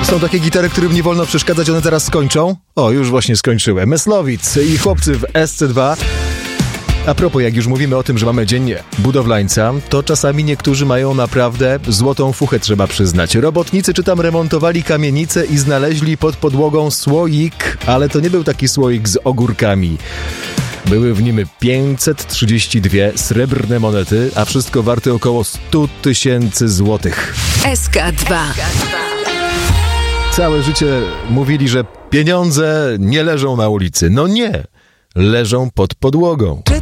Są takie gitary, którym nie wolno przeszkadzać, one teraz skończą. O, już właśnie skończyły. Myslowic i chłopcy w SC2. A propos, jak już mówimy o tym, że mamy dzień budowlańca, to czasami niektórzy mają naprawdę złotą fuchę, trzeba przyznać. Robotnicy czy tam remontowali kamienice i znaleźli pod podłogą słoik, ale to nie był taki słoik z ogórkami. Były w nim 532 srebrne monety, a wszystko warte około 100 000 złotych. SK2. Całe życie mówili, że pieniądze nie leżą na ulicy. No nie, leżą pod podłogą. Czy